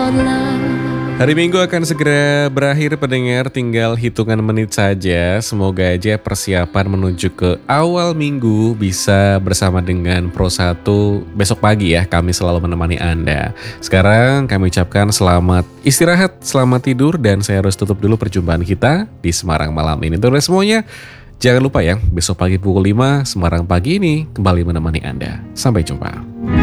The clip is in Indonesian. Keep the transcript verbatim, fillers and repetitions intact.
Hari Minggu akan segera berakhir pendengar, tinggal hitungan menit saja. Semoga aja persiapan menuju ke awal minggu bisa bersama dengan Pro satu besok pagi ya. Kami selalu menemani Anda. Sekarang kami ucapkan selamat istirahat, selamat tidur, dan saya harus tutup dulu perjumpaan kita di Semarang malam ini. Untuk semuanya, jangan lupa ya, besok pagi pukul lima Semarang pagi ini kembali menemani Anda. Sampai jumpa.